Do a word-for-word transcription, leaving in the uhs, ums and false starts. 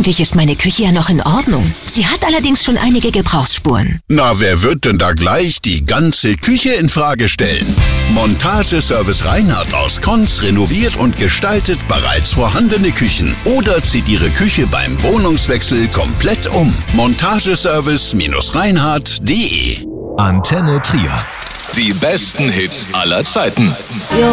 Eigentlich ist meine Küche ja noch in Ordnung. Sie hat allerdings schon einige Gebrauchsspuren. Na, wer wird denn da gleich die ganze Küche in Frage stellen? Montageservice Reinhardt aus Konz renoviert und gestaltet bereits vorhandene Küchen oder zieht Ihre Küche beim Wohnungswechsel komplett um. Montageservice Reinhardt punkt de Antenne Trier. Die besten Hits aller Zeiten.